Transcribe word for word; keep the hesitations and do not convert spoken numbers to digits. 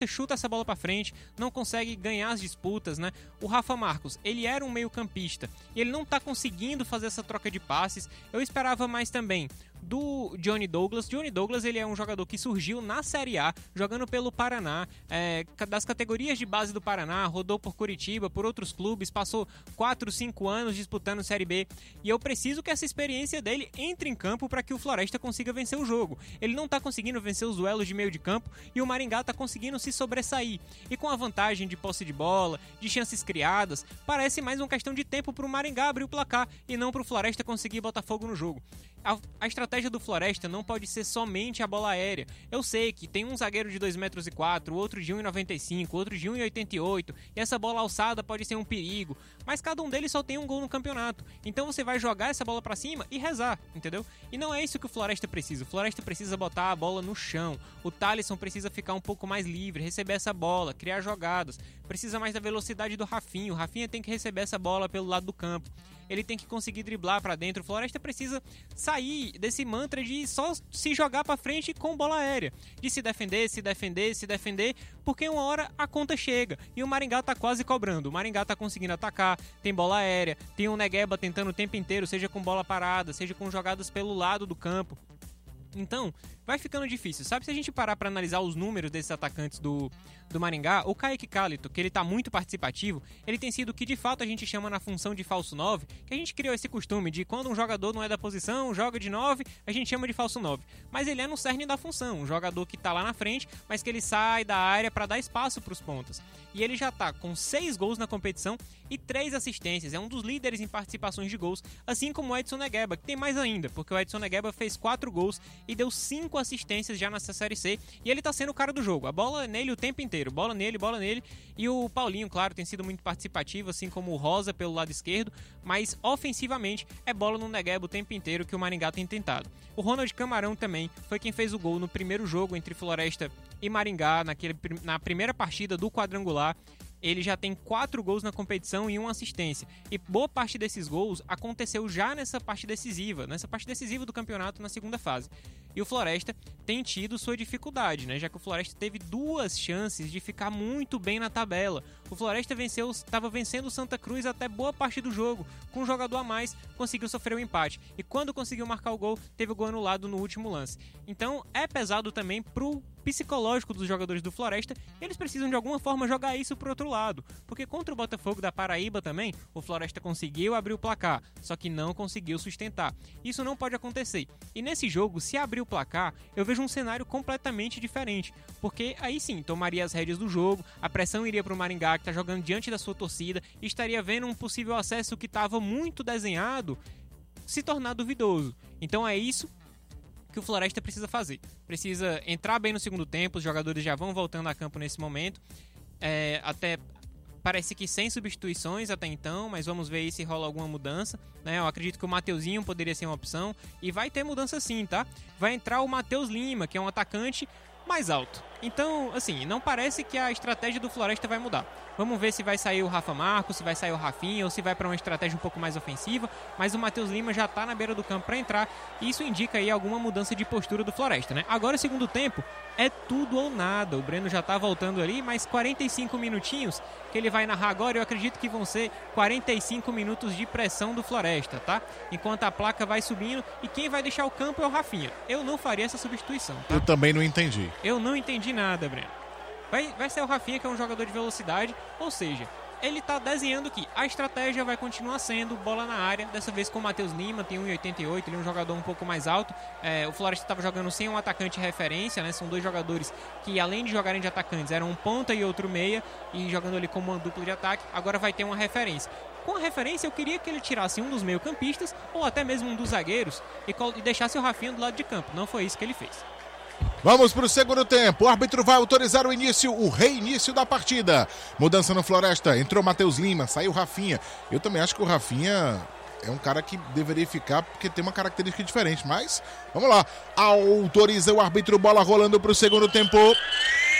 chuta essa bola pra frente, não consegue ganhar as disputas, né? O Rafa Marcos, ele era um meio-campista e ele não tá conseguindo fazer essa troca de passes. Eu esperava mais também do Johnny Douglas. Johnny Douglas, ele é um jogador que surgiu na Série A, jogando pelo Paraná, é, das categorias de base do Paraná, rodou por Curitiba, por outros clubes, passou quatro, cinco anos disputando Série B, e eu preciso que essa experiência dele entre em campo para que o Floresta consiga vencer o jogo. Ele não tá conseguindo vencer os duelos de meio de campo e o Maringá tá conseguindo se sobressair, e com a vantagem de posse de bola, de chances criadas, parece mais uma questão de tempo pro Maringá abrir o placar e não pro Floresta conseguir botar fogo no jogo. A, a estratégia do Floresta não pode ser somente a bola aérea. Eu sei que tem um zagueiro de dois metros e quatro, outro de um e noventa e cinco, outro de um e oitenta e oito, e essa bola alçada pode ser um perigo, mas cada um deles só tem um gol no campeonato. Então você vai jogar essa bola pra cima e rezar, entendeu? E não é isso que o Floresta precisa. O Floresta precisa botar a bola no chão. O Thalisson precisa ficar um pouco mais livre, receber essa bola, criar jogadas. Precisa mais da velocidade do Rafinha. O Rafinha tem que receber essa bola pelo lado do campo. Ele tem que conseguir driblar pra dentro. O Floresta precisa sair desse mantra de só se jogar pra frente com bola aérea, de se defender, se defender, se defender, porque uma hora a conta chega e o Maringá tá quase cobrando. O Maringá tá conseguindo atacar, tem bola aérea, tem o Negueba tentando o tempo inteiro, seja com bola parada, seja com jogadas pelo lado do campo. Então, vai ficando difícil, sabe? Se a gente parar para analisar os números desses atacantes do, do Maringá, o Kaique Calito, que ele tá muito participativo, ele tem sido o que de fato a gente chama na função de falso nove, que a gente criou esse costume de quando um jogador não é da posição, joga de nove, a gente chama de falso nove. Mas ele é no cerne da função, um jogador que tá lá na frente, mas que ele sai da área para dar espaço para os pontas. E ele já tá com seis gols na competição e três assistências, é um dos líderes em participações de gols, assim como o Edson Negueba, que tem mais ainda, porque o Edson Negueba fez quatro gols e deu cinco assistências já nessa Série C, e ele tá sendo o cara do jogo, a bola nele o tempo inteiro, bola nele, bola nele, e o Paulinho, claro, tem sido muito participativo, assim como o Rosa pelo lado esquerdo, mas ofensivamente é bola no Negueba o tempo inteiro que o Maringá tem tentado. O Ronald Camarão também foi quem fez o gol no primeiro jogo entre Floresta e Maringá, naquele, na primeira partida do quadrangular. Ele já tem quatro gols na competição e uma assistência. E boa parte desses gols aconteceu já nessa parte decisiva, nessa parte decisiva do campeonato na segunda fase. E o Floresta tem tido sua dificuldade, né? Já que o Floresta teve duas chances de ficar muito bem na tabela. O Floresta venceu, estava vencendo o Santa Cruz até boa parte do jogo. Com um jogador a mais, conseguiu sofrer um empate. E quando conseguiu marcar o gol, teve o gol anulado no último lance. Então é pesado também pro psicológico dos jogadores do Floresta. Eles precisam de alguma forma jogar isso pro outro lado. Porque contra o Botafogo da Paraíba também, o Floresta conseguiu abrir o placar, só que não conseguiu sustentar. Isso não pode acontecer. E nesse jogo, se abrir o placar, eu vejo um cenário completamente diferente. Porque aí sim, tomaria as rédeas do jogo, a pressão iria pro Maringá, que tá jogando diante da sua torcida, e estaria vendo um possível acesso que estava muito desenhado se tornar duvidoso. Então é isso que o Floresta precisa fazer. Precisa entrar bem no segundo tempo, os jogadores já vão voltando a campo nesse momento. É, até parece que sem substituições até então, mas vamos ver aí se rola alguma mudança, né? Eu acredito que o Mateuzinho poderia ser uma opção, e vai ter mudança sim, tá? Vai entrar o Matheus Lima, que é um atacante mais alto. Então, assim, não parece que a estratégia do Floresta vai mudar. Vamos ver se vai sair o Rafa Marcos, se vai sair o Rafinha, ou se vai para uma estratégia um pouco mais ofensiva, mas o Matheus Lima já tá na beira do campo para entrar, e isso indica aí alguma mudança de postura do Floresta, né? Agora, o segundo tempo é tudo ou nada. O Breno já tá voltando ali, mais quarenta e cinco minutinhos que ele vai narrar agora. Eu acredito que vão ser quarenta e cinco minutos de pressão do Floresta, tá? Enquanto a placa vai subindo, e quem vai deixar o campo é o Rafinha. Eu não faria essa substituição, tá? Eu também não entendi. Eu não entendi nada, Breno. Vai, vai ser o Rafinha, que é um jogador de velocidade, ou seja, ele tá desenhando que a estratégia vai continuar sendo bola na área, dessa vez com o Matheus Lima, tem um e oitenta e oito, ele é um jogador um pouco mais alto. É, o Floresta estava jogando sem um atacante referência, né? São dois jogadores que, além de jogarem de atacantes, eram um ponta e outro meia, e jogando ali como uma dupla de ataque. Agora vai ter uma referência. Com a referência, eu queria que ele tirasse um dos meio-campistas, ou até mesmo um dos zagueiros, e, e deixasse o Rafinha do lado de campo. Não foi isso que ele fez. Vamos para o segundo tempo. O árbitro vai autorizar o início, o reinício da partida. Mudança no Floresta. Entrou Matheus Lima, saiu Rafinha. Eu também acho que o Rafinha é um cara que deveria ficar porque tem uma característica diferente. Mas, vamos lá. Autoriza o árbitro, bola rolando para o segundo tempo.